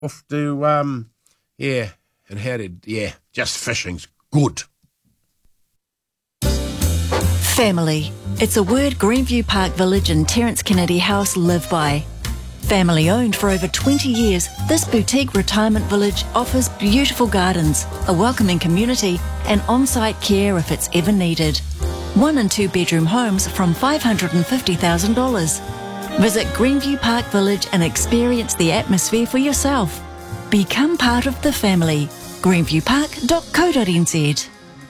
off to, and just fishing's good. Family. It's a word Greenview Park Village and Terence Kennedy House live by. Family owned for over 20 years, this boutique retirement village offers beautiful gardens, a welcoming community, and on-site care if it's ever needed. 1 and 2 bedroom homes from $550,000. Visit Greenview Park Village and experience the atmosphere for yourself. Become part of the family. greenviewpark.co.nz.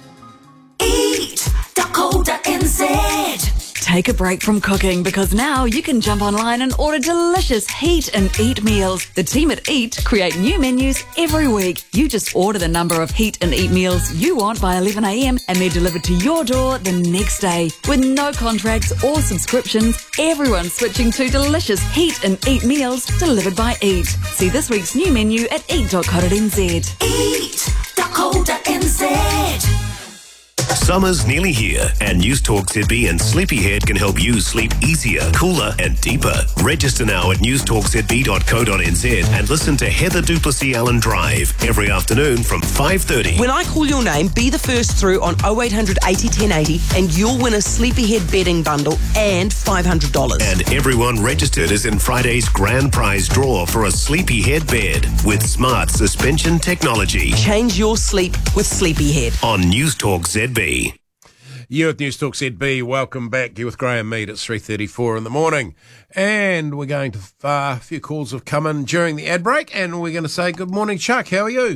Eat.co.nz. Take a break from cooking because now you can jump online and order delicious Heat and Eat meals. The team at Eat create new menus every week. You just order the number of Heat and Eat meals you want by 11 a.m. and they're delivered to your door the next day. With no contracts or subscriptions, everyone's switching to delicious Heat and Eat meals delivered by Eat. See this week's new menu at eat.co.nz. Eat.co.nz. Summer's nearly here, and News Talk ZB and Sleepyhead can help you sleep easier, cooler, and deeper. Register now at newstalkzb.co.nz and listen to Heather Duplessis Allen Drive every afternoon from 5:30. When I call your name, be the first through on 0800 80 1080 and you'll win a Sleepyhead bedding bundle and $500. And everyone registered is in Friday's grand prize draw for a Sleepyhead bed with smart suspension technology. Change your sleep with Sleepyhead. On News Talk ZB. You at News Talk ZB, welcome back. You with Graham Mead at 3:34 in the morning. And we're going to, a few calls have come in during the ad break, and we're going to say good morning, Chuck. How are you?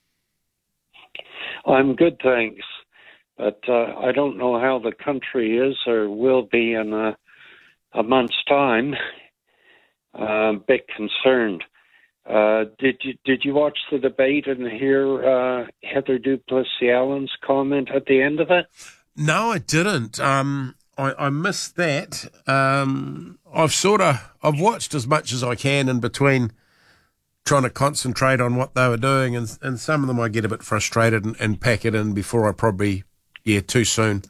I'm good, thanks. But I don't know how the country is or will be in a month's time. Bit concerned. Did you watch the debate and hear Heather Duplessis Allen's comment at the end of it? No, I didn't. I missed that. I've watched as much as I can in between trying to concentrate on what they were doing, and some of them I get a bit frustrated and pack it in before I probably, too soon.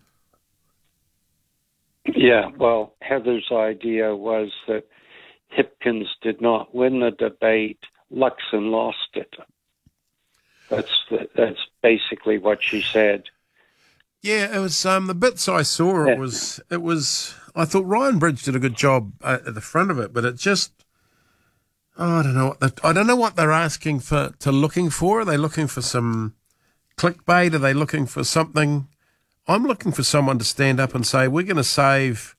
Yeah, well, Heather's idea was that Hipkins did not win the debate, Luxon lost it. That's basically what she said. Yeah, it was the bits I saw. It was. I thought Ryan Bridge did a good job at the front of it, but it just. I don't know. I don't know what they're asking for. Looking for. Are they looking for some clickbait? Are they looking for something? I'm looking for someone to stand up and say we're going to save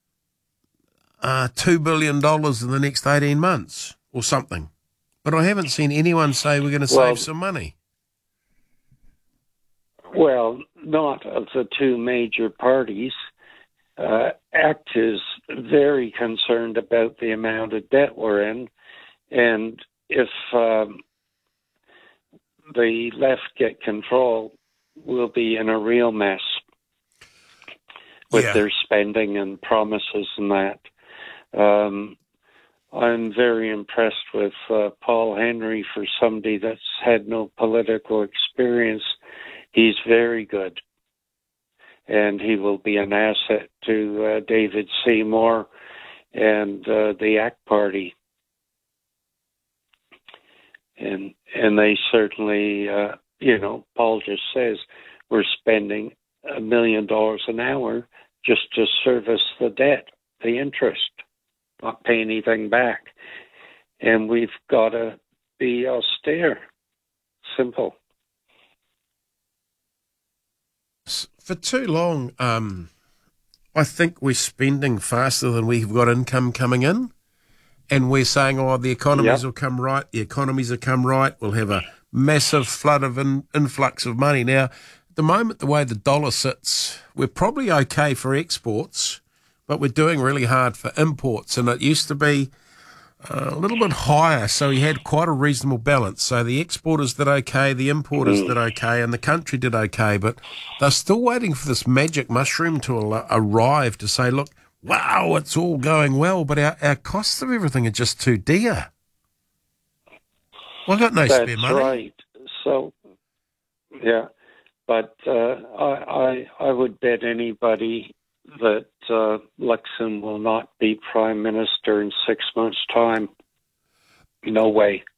$2 billion in the next 18 months or something. But I haven't seen anyone say we're going to save some money. Well, not of the two major parties. ACT is very concerned about the amount of debt we're in. And if the left get control, we'll be in a real mess with their spending and promises and that. I'm very impressed with Paul Henry for somebody that's had no political experience. He's very good, and he will be an asset to David Seymour and the ACT Party. And they certainly, Paul just says we're spending $1 million an hour just to service the debt, the interest, not pay anything back. And we've got to be austere. Simple. For too long, I think we're spending faster than we've got income coming in. And we're saying, the economies will come right. The economies will come right. We'll have a massive flood of influx of money. Now, at the moment, the way the dollar sits, we're probably okay for exports, but we're doing really hard for imports. And it used to be a little bit higher, so we had quite a reasonable balance. So the exporters did okay, the importers did okay, and the country did okay. But they're still waiting for this magic mushroom to arrive to say, look, wow, it's all going well, but our costs of everything are just too dear. Well, I've got no spare money. That's right. So, but I would bet anybody that Luxon will not be Prime Minister in 6 months' time. No way.